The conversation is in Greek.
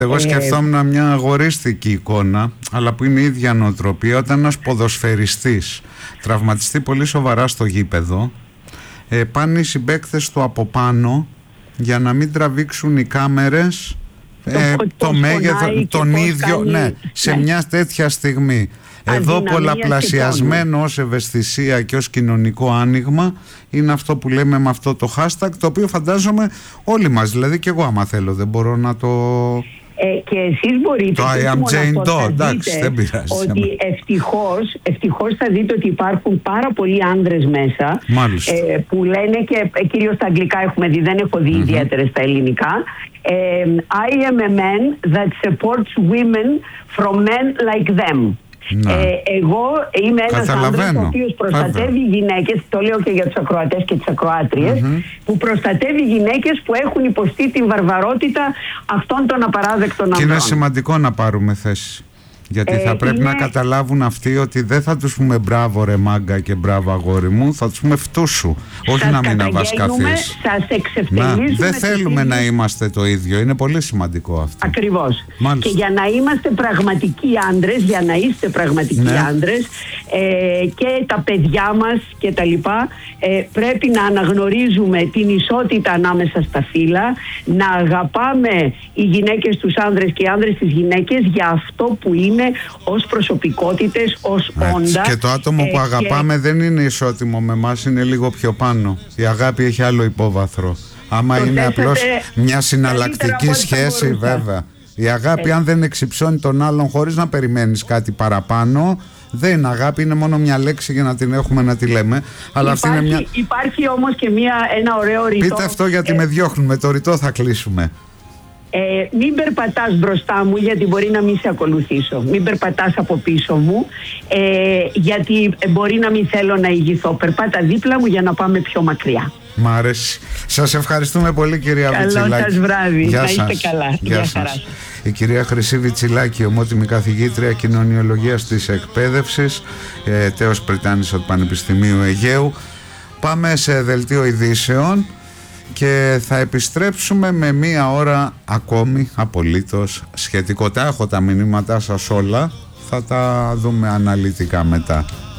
Εγώ σκεφτόμουν μια αγορίστικη εικόνα, αλλά που είναι η ίδια νοοτροπία, όταν ένας ποδοσφαιριστής τραυματιστεί πολύ σοβαρά στο γήπεδο, πάνε οι συμπαίκτες του από πάνω για να μην τραβήξουν οι κάμερες το μέγεθος, τον ίδιο, κάνει, ναι, σε μια τέτοια στιγμή. Εδώ πολλαπλασιασμένο ως ευαισθησία και ως κοινωνικό άνοιγμα είναι αυτό που λέμε με αυτό το hashtag, το οποίο φαντάζομαι όλοι μας, δηλαδή και εγώ άμα θέλω δεν μπορώ να το... Και εσείς μπορείτε, το I am Jane Doe, εντάξει, δεν πειράζει, ότι ευτυχώς θα δείτε ότι υπάρχουν πάρα πολλοί άνδρες μέσα, που λένε, και κυρίως στα αγγλικά έχουμε δει, δεν έχω δει ιδιαίτερα στα ελληνικά, I am a man that supports women from men like them. Εγώ είμαι ένας άντρας ο οποίος προστατεύει γυναίκες, το λέω και για τους ακροατές και τις ακροάτριες, που προστατεύει γυναίκες που έχουν υποστεί την βαρβαρότητα αυτών των απαράδεκτων ανδρών. Και είναι σημαντικό να πάρουμε θέση. Γιατί θα πρέπει να καταλάβουν αυτοί ότι δεν θα τους πούμε μπράβο ρε μάγκα και μπράβο αγόρι μου, θα τους πούμε φτούσου, όχι να μην αβασκαθείς. Σας εξευτελίζουμε. Δεν θέλουμε να είμαστε το ίδιο, είναι πολύ σημαντικό αυτό. Ακριβώς. Και για να είμαστε πραγματικοί άντρες, για να είστε πραγματικοί άντρες, και τα παιδιά μας και τα λοιπά, πρέπει να αναγνωρίζουμε την ισότητα ανάμεσα στα φύλλα, να αγαπάμε οι γυναίκες τους άνδρες και οι άνδρες τις γυναίκες για αυτό που είναι, ως προσωπικότητες, ως όντα. Και το άτομο που αγαπάμε δεν είναι ισότιμο με εμάς, είναι λίγο πιο πάνω. Η αγάπη έχει άλλο υπόβαθρο. Άμα είναι απλώς μια συναλλακτική σχέση, βέβαια. Η αγάπη, αν δεν εξυψώνει τον άλλον χωρίς να περιμένεις κάτι παραπάνω, δεν είναι αγάπη, είναι μόνο μια λέξη για να την έχουμε να τη λέμε. Αλλά υπάρχει όμως και ένα ωραίο ρητό. Πείτε αυτό, γιατί με διώχνουν, με το ρητό θα κλείσουμε. Μην περπατάς μπροστά μου, γιατί μπορεί να μην σε ακολουθήσω. Μην περπατάς από πίσω μου, γιατί μπορεί να μην θέλω να ηγηθώ. Περπάτα δίπλα μου για να πάμε πιο μακριά. Μ' αρέσει. Σας ευχαριστούμε πολύ, κυρία Βιτσιλάκη. Καλό σας βράδυ. Να είστε καλά. Γεια σας. Η κυρία Χρυσή Βιτσιλάκη, ομότιμη καθηγήτρια κοινωνιολογίας της εκπαίδευσης, τέος πριτάνισσα του Πανεπιστημίου Αιγαίου. Πάμε σε δελτίο ειδήσεων και θα επιστρέψουμε με μία ώρα ακόμη απολύτως σχετικό. Τα έχω τα μηνύματά σας όλα, θα τα δούμε αναλυτικά μετά.